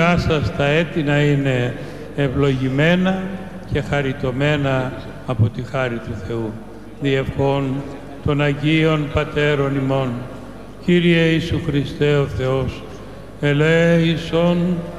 όνειρά σας τα έτη να είναι ευλογημένα και χαριτωμένα από τη χάρη του Θεού. Διευχών των Αγίων Πατέρων ημών, Κύριε Ιησού Χριστέ ο Θεός, ελέησον